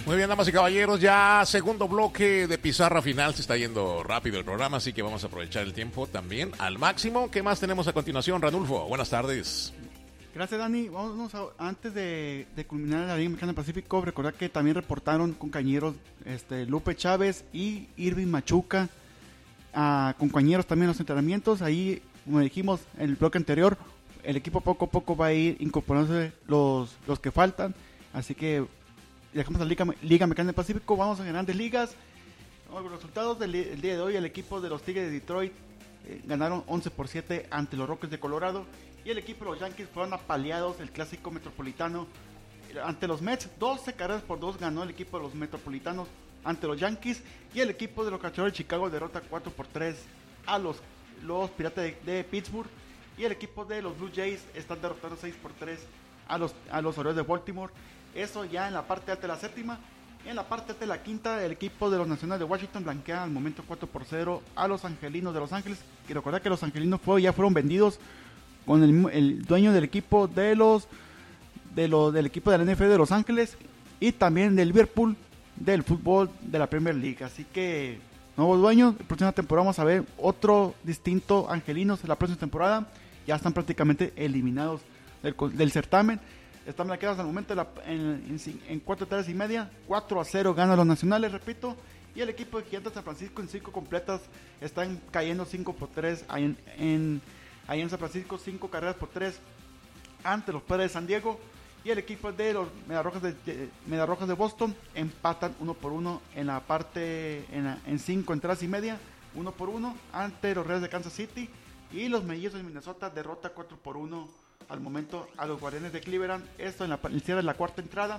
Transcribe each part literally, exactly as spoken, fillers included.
Muy bien, damas y caballeros, ya segundo bloque de Pizarra Final. Se está yendo rápido el programa, así que vamos a aprovechar el tiempo también al máximo. ¿Qué más tenemos a continuación, Ranulfo? Buenas tardes. Gracias, Dani. Vamos a, antes de, de culminar la Liga Mexicana del Pacífico, recordar que también reportaron compañeros este, Lupe Chávez y Irving Machuca, a compañeros también en los entrenamientos. Ahí, como dijimos en el bloque anterior, el equipo poco a poco va a ir incorporándose los, los que faltan. Así que dejamos la Liga, Liga Mexicana del Pacífico, vamos a grandes ligas. Los resultados del el día de hoy: el equipo de los Tigres de Detroit eh, ganaron once por siete ante los Rockies de Colorado, y el equipo de los Yankees fueron apaleados el clásico metropolitano ante los Mets. doce carreras por dos ganó el equipo de los metropolitanos ante los Yankees, y el equipo de los Cachorros de Chicago derrota cuatro por tres a los, los Piratas de, de Pittsburgh, y el equipo de los Blue Jays están derrotando seis por tres a los, a los Orioles de Baltimore. Eso ya en la parte alta de la séptima. En la parte alta de la quinta, el equipo de los Nacionales de Washington blanquea al momento cuatro por cero a los Angelinos de Los Ángeles. Quiero recordar que los Angelinos fue, ya fueron vendidos con el, el dueño del equipo de los, de los del equipo de la N F L de Los Ángeles, y también del Liverpool del fútbol de la Premier League. Así que nuevos dueños. La próxima temporada vamos a ver otro distinto Angelinos en la próxima temporada. Ya están prácticamente eliminados del, del certamen. Están blanqueados hasta el momento en, la, en, en, en cuatro tardes y media. cuatro a cero ganan los Nacionales, repito. Y el equipo de Gigantes de San Francisco en cinco completas están cayendo cinco por tres ahí en, en, ahí en San Francisco. cinco carreras por tres ante los Padres de San Diego. Y el equipo de los Mediarrojas de, de, Mediarrojas de Boston empatan uno por uno en la parte, en cinco entradas y media. uno por uno ante los Reyes de Kansas City. Y los Mellizos de Minnesota derrota cuatro por uno al momento a los Guardianes de Cleveland. Esto en la el cierre de la cuarta entrada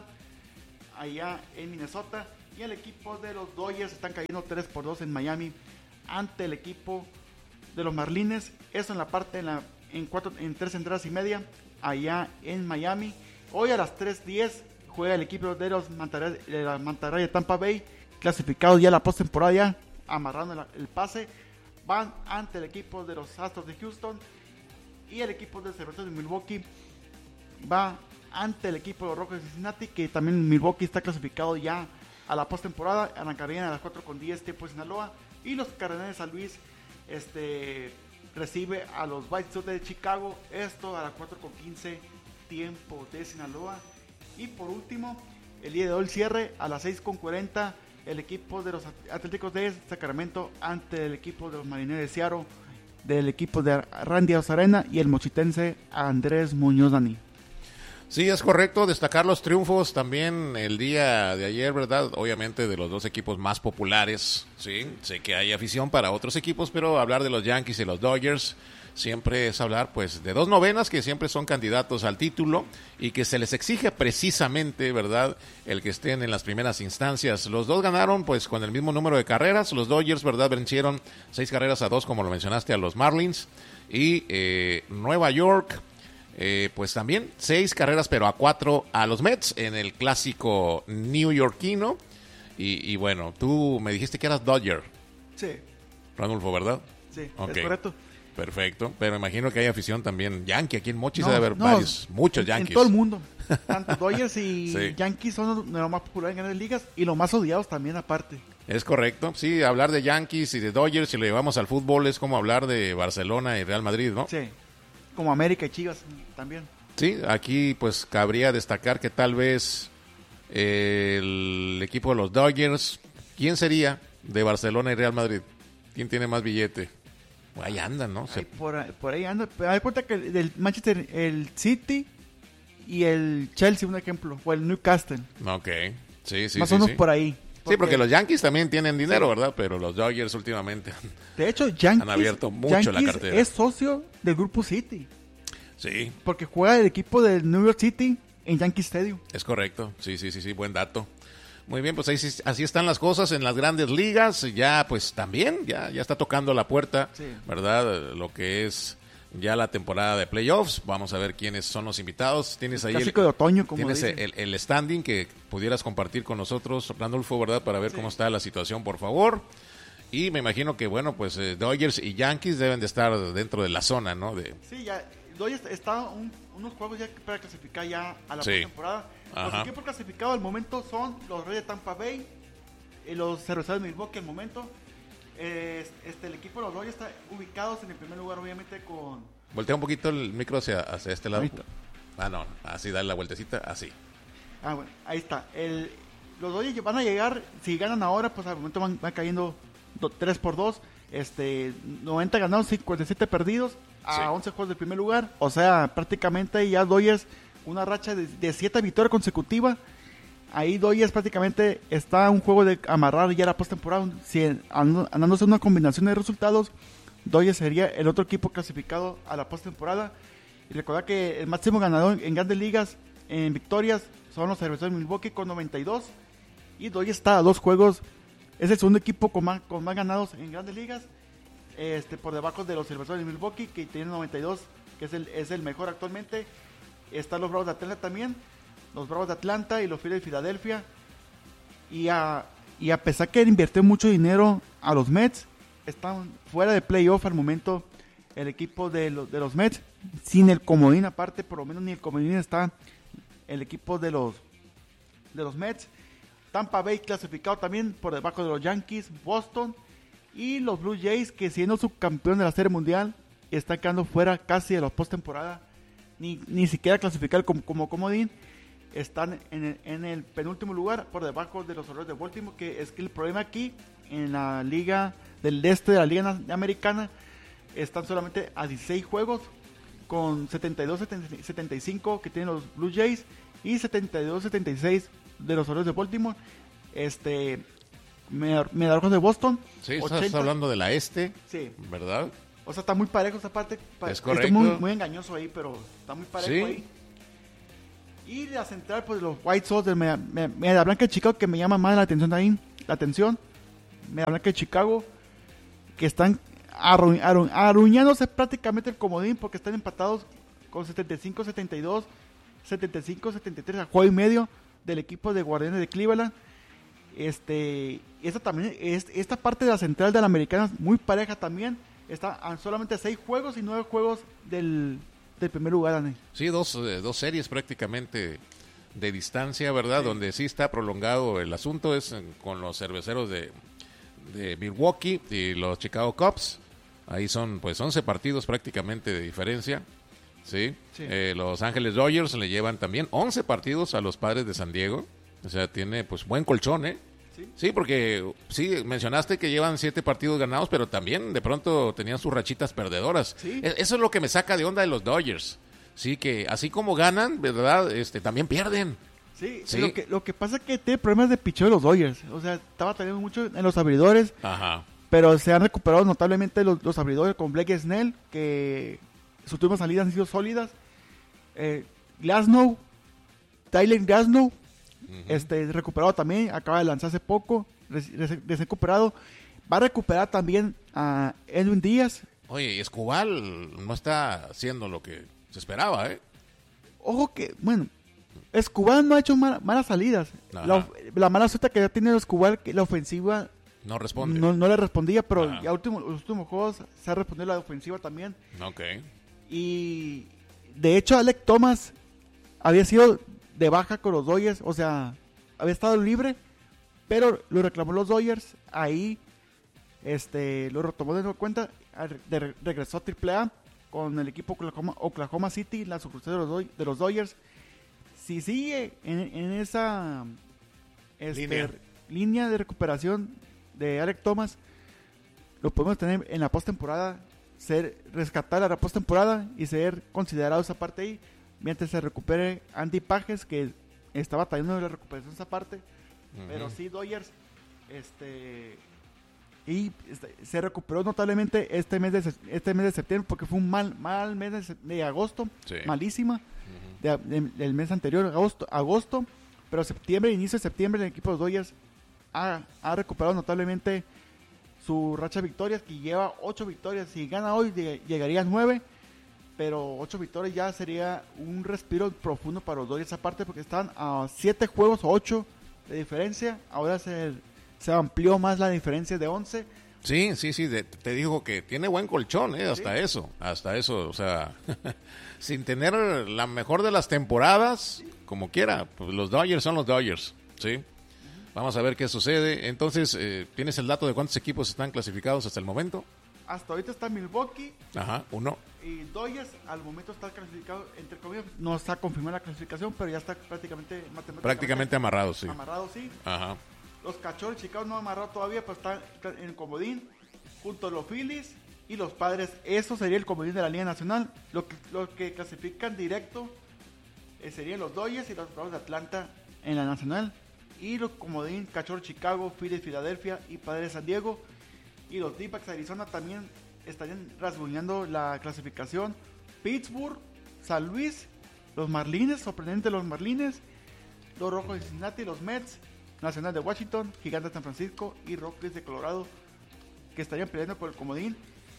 allá en Minnesota. Y el equipo de los Dodgers están cayendo tres por dos en Miami ante el equipo de los Marlins. Esto en la parte en, la, en, cuatro, en tres entradas y media allá en Miami. Hoy a las tres diez juega el equipo de los Mantarrayas de la Mantarraya de Tampa Bay, clasificados ya a la postemporada, ya amarrando el, el pase. Van ante el equipo de los Astros de Houston, y el equipo de Cerveceros de Milwaukee va ante el equipo de los Rojos de Cincinnati, que también Milwaukee está clasificado ya a la postemporada. Arrancarían a las cuatro con diez tiempo de Sinaloa, y los Cardenales de San Luis este, recibe a los White Sox de Chicago, esto a las cuatro con quince tiempo de Sinaloa. Y por último, el día de hoy el cierre a las seis con cuarenta, el equipo de los Atléticos de Sacramento ante el equipo de los Marineros de Seattle, del equipo de Randy Arozarena y el mochitense Andrés Muñoz, Dani. Sí, es correcto, destacar los triunfos también el día de ayer, ¿verdad? Obviamente de los dos equipos más populares, sí, sé que hay afición para otros equipos, pero hablar de los Yankees y los Dodgers siempre es hablar pues de dos novenas que siempre son candidatos al título y que se les exige precisamente, ¿verdad?, el que estén en las primeras instancias. Los dos ganaron pues con el mismo número de carreras. Los Dodgers, ¿verdad?, vencieron seis carreras a dos, como lo mencionaste, a los Marlins. Y eh, Nueva York, eh, pues también seis carreras pero a cuatro a los Mets en el clásico neoyorquino. Y, y bueno, tú me dijiste que eras Dodger. Sí. Ranulfo, ¿verdad? Sí, okay. Es correcto. Perfecto, pero imagino que hay afición también Yankee. Aquí en Mochis no, debe haber no, varios, muchos en, Yankees. En todo el mundo. Tanto Dodgers y sí. Yankees son de los más populares en grandes ligas y los más odiados también aparte. Es correcto, sí, hablar de Yankees y de Dodgers, si lo llevamos al fútbol, es como hablar de Barcelona y Real Madrid, ¿no? Sí, como América y Chivas también. Sí, aquí pues cabría destacar que tal vez eh, el equipo de los Dodgers, ¿quién sería de Barcelona y Real Madrid? ¿Quién tiene más billete? Ahí andan, ¿no? Se... Ay, por, por ahí andan. Pero hay cuenta que el Manchester, el City y el Chelsea, un ejemplo, o el Newcastle. Ok, sí, sí, Más sí. o menos sí. por ahí. Porque... Sí, porque los Yankees también tienen dinero, sí, ¿verdad? Pero los Dodgers últimamente de hecho, Yankees, han abierto mucho Yankees la cartera. Es socio del Grupo City. Sí. Porque juega el equipo del New York City en Yankee Stadium. Es correcto, sí, sí, sí, sí, buen dato. Muy bien, pues ahí, así están las cosas en las grandes ligas. Ya, pues también, ya, ya está tocando la puerta, sí, ¿verdad? Lo que es ya la temporada de playoffs. Vamos a ver quiénes son los invitados. Tienes ahí clásico el, de otoño, como tienes dice. el, el standing que pudieras compartir con nosotros, Randolfo, ¿verdad? Para ver, sí, cómo está la situación, por favor. Y me imagino que, bueno, pues eh, Dodgers y Yankees deben de estar dentro de la zona, ¿no? De... Sí, ya Dodgers está un, unos juegos ya para clasificar ya a la Sí. postemporada. Los Ajá. equipos clasificados al momento son los Reyes de Tampa Bay, y los Cerveceros de Milwaukee al momento. Eh, este, el equipo de los Dodgers está ubicados en el primer lugar, obviamente, con... Voltea un poquito el micro hacia, hacia este lado. Ahorita. Ah, no, así, dale la vueltecita, así. Ah, bueno, ahí está. El, los Dodgers van a llegar, si ganan ahora, pues al momento van, van cayendo tres por dos. Este, noventa ganados, cincuenta y siete perdidos a Sí. once juegos del primer lugar. O sea, prácticamente ya Dodgers una racha de siete victorias consecutivas. Ahí Dodgers prácticamente está un juego de amarrar ya la postemporada. Si andándose una combinación de resultados, Dodgers sería el otro equipo clasificado a la postemporada. Y recordar que el máximo ganador en grandes ligas en victorias son los Cerveceros de Milwaukee con noventa y dos. Y Dodgers está a dos juegos. Es el segundo equipo con más, con más ganados en grandes ligas. Este, por debajo de los Cerveceros de Milwaukee, que tienen noventa y dos, que es el, es el mejor actualmente. Están los Bravos de Atlanta también. Los Bravos de Atlanta y los Phillies de Filadelfia. Y a, y a pesar que invirtió mucho dinero a los Mets, están fuera de playoff al momento el equipo de los, de los Mets. Sin el comodín aparte, por lo menos ni el comodín está el equipo de los, de los Mets. Tampa Bay clasificado también por debajo de los Yankees, Boston y los Blue Jays, que siendo subcampeón de la Serie Mundial, están quedando fuera casi de la postemporada. Ni, ni siquiera clasificar como, como comodín. Están en el, en el penúltimo lugar por debajo de los Orioles de Baltimore, que es que el problema aquí en la liga del este de la liga americana están solamente a dieciséis juegos con setenta y dos setenta y cinco que tienen los Blue Jays y setenta y dos setenta y seis de los Orioles de Baltimore. Este Medallón de Boston. Sí, estás ochenta. hablando de la este, Sí. ¿verdad? O sea, está muy parejo esa parte. Pa- Es está correcto. muy, muy engañoso ahí, pero está muy parejo Sí. ahí. Y la central, pues los White Sox de Media, Me- Media Blanca de Chicago, que me llama más la atención ahí. La atención. Media Blanca de Chicago, que están arru- arru- arruinándose prácticamente el comodín porque están empatados con setenta y cinco setenta y dos, setenta y cinco setenta y tres a juego y medio del equipo de Guardianes de Cleveland. Este, esta también es, esta parte de la central de la americana es muy pareja también. Está a solamente seis juegos y nueve juegos del, del primer lugar, Dani. Sí, dos, eh, dos series prácticamente de distancia, ¿verdad? Sí. Donde sí está prolongado el asunto es en- con los Cerveceros de, de Milwaukee y los Chicago Cubs. Ahí son pues once partidos prácticamente de diferencia. Sí. Sí. Eh, los Ángeles Dodgers le llevan también once partidos a los Padres de San Diego. O sea, tiene pues buen colchón, ¿eh? Sí. Sí, porque sí, mencionaste que llevan siete partidos ganados, pero también de pronto tenían sus rachitas perdedoras. Sí. E- Eso es lo que me saca de onda de los Dodgers. Sí, que así como ganan, ¿verdad? Este, también pierden. Sí, Sí. Lo, que, lo que pasa es que tiene problemas de picheo de los Dodgers. O sea, estaba teniendo mucho en los abridores, Ajá. pero se han recuperado notablemente los, los abridores con Blake Snell, que sus últimas salidas han sido sólidas. Eh, Glasnow, Tyler Glasnow, este, recuperado también, acaba de lanzar hace poco, reci- reci- recién recuperado. Va a recuperar también a Edwin Díaz. Oye, y Escobar no está haciendo lo que se esperaba, ¿eh? Ojo que, bueno, Escobar no ha hecho mala- malas salidas. Ajá. La, of- la mala suerte que ya tiene Escobar, que la ofensiva No responde. no, no le respondía, pero Ajá. ya último, los últimos juegos se ha respondido la ofensiva también. Ok. Y de hecho, Alec Thomas había sido de baja con los Dodgers, o sea, había estado libre, pero lo reclamó los Dodgers. Ahí este, lo retomó de nueva cuenta, a- de- regresó a triple A con el equipo Oklahoma, Oklahoma City, la sucursal de los, Doy- de los Dodgers. Si sigue en, en esa este, Línea. línea de recuperación de Alec Thomas, lo podemos tener en la postemporada, ser rescatar a la postemporada y ser considerado esa parte ahí, mientras se recupere Andy Pages, que está batallando en la recuperación de esa parte. Pero sí, Dodgers, este, y este, se recuperó notablemente este mes de se- este mes de septiembre, porque fue un mal mal mes de, se- de agosto, Sí. malísima, de- de- del mes anterior, agosto, agosto, pero septiembre, inicio de septiembre, el equipo de Dodgers ha, ha recuperado notablemente su racha de victorias, que lleva ocho victorias. Si gana hoy, lleg- llegaría a nueve, pero ocho victorias ya sería un respiro profundo para los Dodgers aparte, porque están a siete juegos o ocho de diferencia. Ahora se, se amplió más la diferencia de once. Sí, sí, sí, de- te digo que tiene buen colchón, ¿eh? Hasta Sí. eso, hasta eso, o sea, sin tener la mejor de las temporadas, como quiera, pues los Dodgers son los Dodgers, ¿sí? Vamos a ver qué sucede. Entonces, eh, ¿tienes el dato de cuántos equipos están clasificados hasta el momento? Hasta ahorita está Milwaukee Ajá, uno. y Dodgers. Al momento está clasificado, entre comillas, no está confirmada la clasificación, pero ya está prácticamente matemáticamente Prácticamente amarrado, sí. amarrado, sí. Ajá. Los Cachorros de Chicago no han amarrado todavía, pero están en el comodín junto a los Phillies y los Padres. Eso sería el comodín de la Liga Nacional. Lo que, lo que clasifican directo eh, serían los Dodgers y los Bravos de Atlanta en la Nacional. Y los comodín Cachorros de Chicago, Phillies Filadelfia y Padres San Diego. Y los D-backs de Arizona también estarían rasguñando la clasificación. Pittsburgh, San Luis, los Marlins, sorprendente los Marlins, los Rojos de Cincinnati, los Mets, Nacional de Washington, Gigantes de San Francisco y Rockies de Colorado, que estarían peleando por el comodín.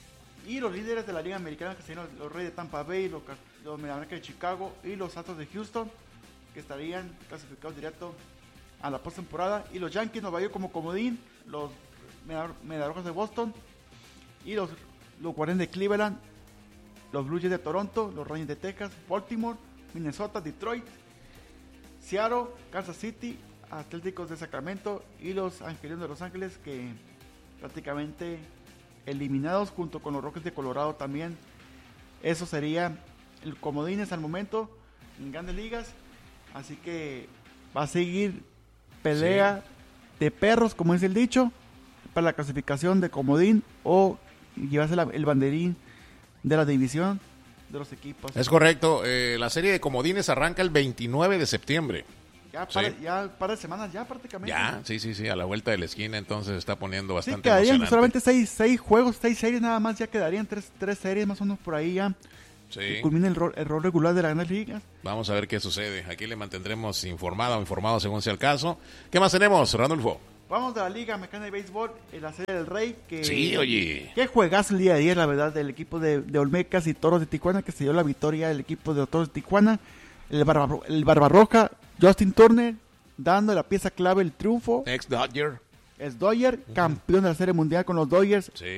Y los líderes de la Liga Americana, que serían los, los Reyes de Tampa Bay, los, los Mediarrojas de Chicago y los Astros de Houston, que estarían clasificados directo a la postemporada. Y los Yankees Nueva York como comodín, los Mediarrojas de Boston y los, los Guardianes de Cleveland, los Blue Jays de Toronto, los Rangers de Texas, Baltimore, Minnesota, Detroit, Seattle, Kansas City, Atléticos de Sacramento y los Angelinos de Los Ángeles, que prácticamente eliminados junto con los Rockies de Colorado también. Eso sería el comodines al momento en grandes ligas, así que va a seguir pelea sí. de perros, como es el dicho, para la clasificación de comodín o llevarse la, el banderín de la división de los equipos. Es correcto, eh, la serie de comodines arranca el veintinueve de septiembre. Ya para, sí. ya para semanas, ya prácticamente. Ya, sí, sí, sí, a la vuelta de la esquina, entonces se está poniendo bastante sí, quedarían emocionante. solamente seis, seis juegos, seis series nada más, ya quedarían tres, tres series más o menos por ahí ya. Sí. Que culmine el rol, el rol regular de las grandes ligas. Vamos a ver qué sucede. Aquí le mantendremos informada o informado según sea el caso. ¿Qué más tenemos, Randolfo? Vamos de la Liga Mexicana de Béisbol, en la Serie del Rey. Que, sí, oye. Qué juegazo el día de ayer, la verdad, del equipo de, de Olmecas y Toros de Tijuana, que se dio la victoria del equipo de los Toros de Tijuana. El, barba, el Barbarroja, Justin Turner, dando la pieza clave, el triunfo. Ex Dodger. Es Dodger, uh-huh. campeón de la Serie Mundial con los Dodgers. Sí.